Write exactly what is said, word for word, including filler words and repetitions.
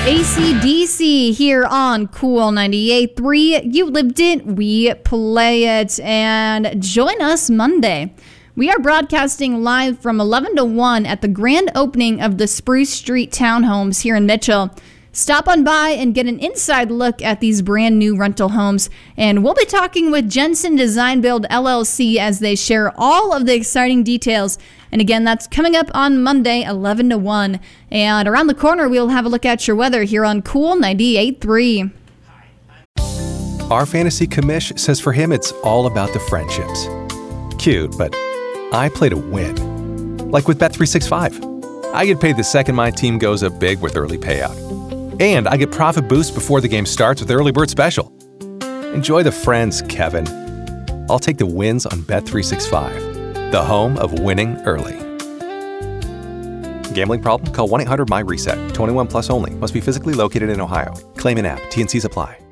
A C D C here on Cool ninety-eight point three. You lived it, we play it, and join us Monday. We are broadcasting live from eleven to one at the grand opening of the Spruce Street Townhomes here in Mitchell. Stop on by and get an inside look at these brand new rental homes, and we'll be talking with Jensen Design Build L L C as they share all of the exciting details. And again, that's coming up on Monday, eleven to one. And around the corner, we'll have a look at your weather here on Cool ninety-eight point three. Our fantasy commish says for him it's all about the friendships. Cute, but I play to win. Like with Bet three sixty-five. I get paid the second my team goes up big with early payout. And I get profit boost before the game starts with Early Bird Special. Enjoy the friends, Kevin. I'll take the wins on Bet three sixty-five, the home of winning early. Gambling problem? Call one eight hundred M Y reset. twenty-one plus only. Must be physically located in Ohio. Claim in app. T N Cs apply.